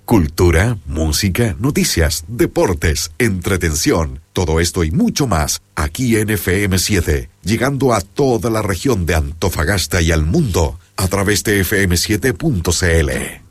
Cultura, música, noticias, deportes, entretención, todo esto y mucho más, aquí en FM7, llegando a toda la región de Antofagasta y al mundo, a través de fm7.cl.